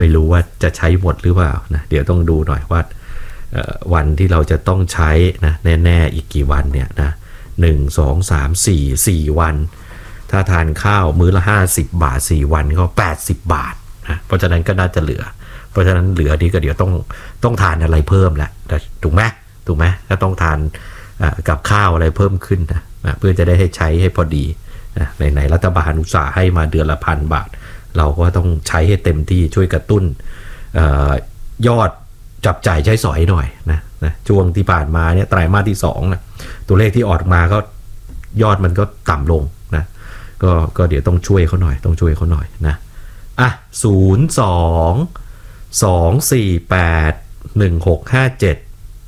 ไม่รู้ว่าจะใช้หมดหรือเปล่านะเดี๋ยวต้องดูหน่อยว่าวันที่เราจะต้องใช้นะแน่ๆอีกกี่วันเนี่ยนะ1 2 3 4 4วันถ้าทานข้าวมื้อละ50 บาท4วันก็80 บาทนะเพราะฉะนั้นก็น่าจะเหลือเพราะฉะนั้นเหลือนี้ก็เดี๋ยวต้องทานอะไรเพิ่มแหละถูกไหมก็ต้องทานกับข้าวอะไรเพิ่มขึ้นนะเพื่อจะได้ให้ใช้ให้พอดีนะไหนรัฐบาลอุตสาห์ให้มาเดือนละ1,000 บาทเราก็ต้องใช้ให้เต็มที่ช่วยกระตุ้นยอดจับจ่ายใช้สอยหน่อยนะช่วงที่ผ่านมาเนี่ยไตรมาสที่2นะตัวเลขที่ออกมาก็ยอดมันก็ต่ำลงนะก็เดี๋ยวต้องช่วยเขาหน่อยนะอ่ะ02-248-1657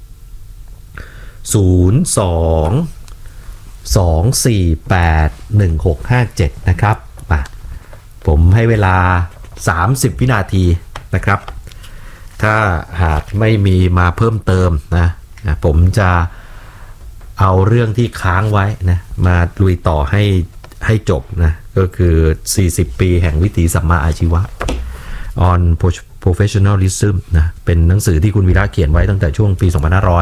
02-248-1657นะครับมาผมให้เวลา30 วินาทีนะครับถ้าหากไม่มีมาเพิ่มเติมนะผมจะเอาเรื่องที่ค้างไว้นะมาลุยต่อให้จบนะก็คือ40 ปีแห่งวิถีสัมมาอาชีวะ on professionalism นะเป็นหนังสือที่คุณวีระเขียนไว้ตั้งแต่ช่วงปี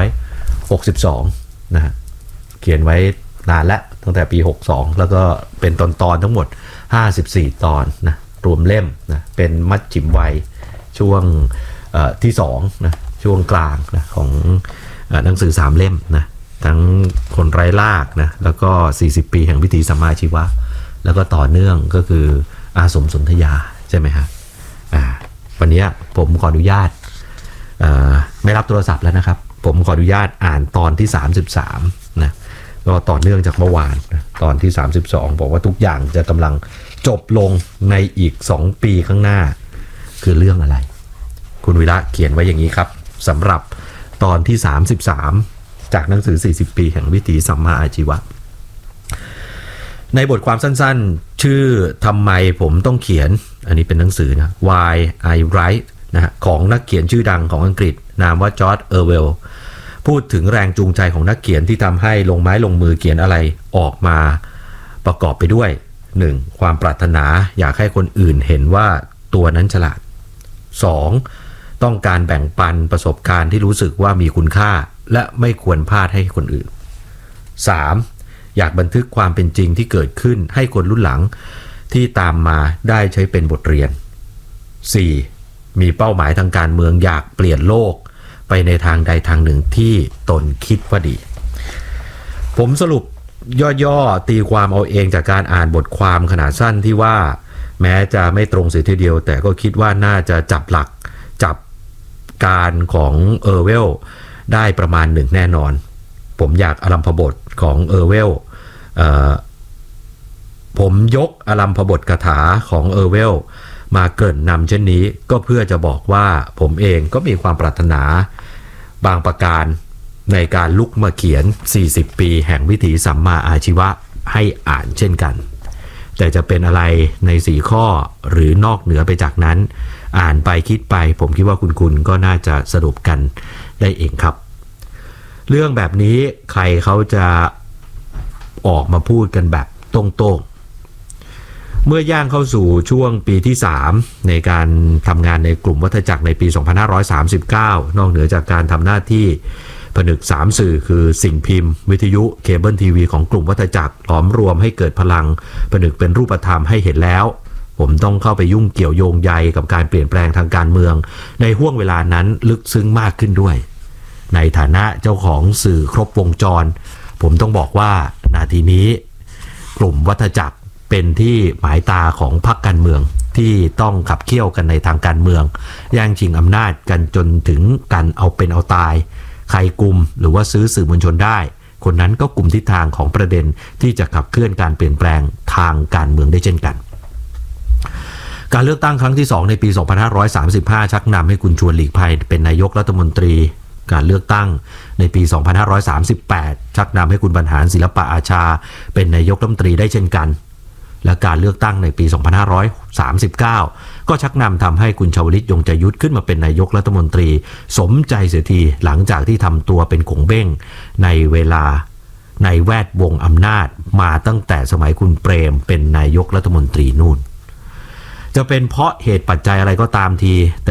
2562นะเขียนไว้นานแล้วตั้งแต่ปี62แล้วก็เป็นตอนทั้งหมด54 ตอนนะรวมเล่มนะเป็นมัชฌิมวัยช่วงที่2นะช่วงกลางนะของหนังสือ3 เล่มนะทั้งคนไร้รากนะแล้วก็40 ปีแห่งวิถีสัมมาอาชีวะแล้วก็ต่อเนื่องก็คืออาสมสนธยาใช่ไหมฮะวันนี้ผมขออนุญาตไม่รับโทรศัพท์แล้วนะครับผมขออนุญาตอ่านตอนที่33นะก็ต่อเนื่องจากเมื่อวานนะตอนที่32บอกว่าทุกอย่างจะกำลังจบลงในอีก2 ปีข้างหน้าคือเรื่องอะไรคุณวีระเขียนไว้อย่างนี้ครับสำหรับตอนที่33จากหนังสือ40 ปีแห่งวิถีสัมมาอาชีวะในบทความสั้นๆชื่อทำไมผมต้องเขียนอันนี้เป็นหนังสือนะ Why I Write นะฮะของนักเขียนชื่อดังของอังกฤษนามว่าจอร์จเออร์เวลพูดถึงแรงจูงใจของนักเขียนที่ทำให้ลงไม้ลงมือเขียนอะไรออกมาประกอบไปด้วย 1. ความปรารถนาอยากให้คนอื่นเห็นว่าตัวนั้นฉลาด 2. ต้องการแบ่งปันประสบการณ์ที่รู้สึกว่ามีคุณค่าและไม่ควรพลาดให้คนอื่น 3. อยากบันทึกความเป็นจริงที่เกิดขึ้นให้คนรุ่นหลังที่ตามมาได้ใช้เป็นบทเรียน 4. มีเป้าหมายทางการเมืองอยากเปลี่ยนโลกไปในทางใดทางหนึ่งที่ตนคิดว่าดีผมสรุปย่อๆตีความเอาเองจากการอ่านบทความขนาดสั้นที่ว่าแม้จะไม่ตรงเสียทีเดียวแต่ก็คิดว่าน่าจะจับหลักจับการของเออร์เวลได้ประมาณหนึ่งแน่นอนผมอยากอารัมภบทของเออร์เวลผมยกอารัมภบทคาถาของเออร์เวลมาเกริ่นนำเช่นนี้ก็เพื่อจะบอกว่าผมเองก็มีความปรารถนาบางประการในการลุกมาเขียน40 ปีแห่งวิถีสัมมาอาชีวะให้อ่านเช่นกันแต่จะเป็นอะไรใน4 ข้อหรือนอกเหนือไปจากนั้นอ่านไปคิดไปผมคิดว่าคุณก็น่าจะสรุปกันได้เองครับเรื่องแบบนี้ใครเขาจะออกมาพูดกันแบบตรงๆเมื่อย่างเข้าสู่ช่วงปีที่3ในการทำงานในกลุ่มวัฏจักรในปี2539นอกเหนือจากการทำหน้าที่ผนึก3 สื่อคือสิ่งพิมพ์วิทยุเคเบิลทีวีของกลุ่มวัฏจักรหลอมรวมให้เกิดพลังผนึกเป็นรูปธรรมให้เห็นแล้วผมต้องเข้าไปยุ่งเกี่ยวโยงใยกับการเปลี่ยนแปลงทางการเมืองในห้วงเวลานั้นลึกซึ้งมากขึ้นด้วยในฐานะเจ้าของสื่อครบวงจรผมต้องบอกว่านาทีนี้กลุ่มวัฏจักรเป็นที่หมายตาของพรรคการเมืองที่ต้องขับเคี่ยวกันในทางการเมืองแย่งชิงอำนาจกันจนถึงกันเอาเป็นเอาตายใครกลุ่มหรือว่าซื้อสื่อมวลชนได้คนนั้นก็กลุ่มทิศทางของประเด็นที่จะขับเคลื่อนการเปลี่ยนแปลงทางการเมืองได้เช่นกันการเลือกตั้งครั้งที่2ในปี2535ชักนำให้คุณชวนหลีกภัยเป็นนายกรัฐมนตรีการเลือกตั้งในปี2538ชักนำให้คุณบรรหารศิลปะอาชาเป็นนายกรัฐมนตรีได้เช่นกันและการเลือกตั้งในปี2539ก็ชักนำทำให้คุณชวลิตยงใจยุทธขึ้นมาเป็นนายกรัฐมนตรีสมใจเสียทีหลังจากที่ทำตัวเป็นขงเบ้งในเวลาในแวดวงอำนาจมาตั้งแต่สมัยคุณเปรมเป็นนายกรัฐมนตรีนู่นจะเป็นเพราะเหตุปัจจัยอะไรก็ตามที